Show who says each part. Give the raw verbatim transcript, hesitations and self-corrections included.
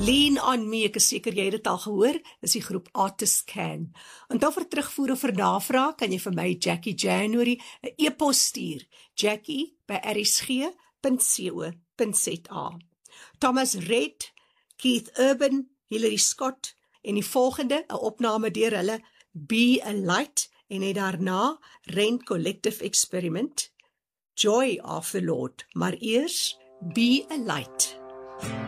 Speaker 1: Lean on Me, ek is seker jy het dit al gehoor, is die groep Artiscan. En dan vir terugvoer of vir navraag, kan jy vir my Jackie January 'n e-pos stuur, Jackie by r s g punt co punt z a. Thomas Red, Keith Urban, Hilary Scott, en die volgende, 'n opname deur hulle, Be a Light, en net daarna, Rent Collective Experiment, Joy of the Lord, maar eers, Be a Light.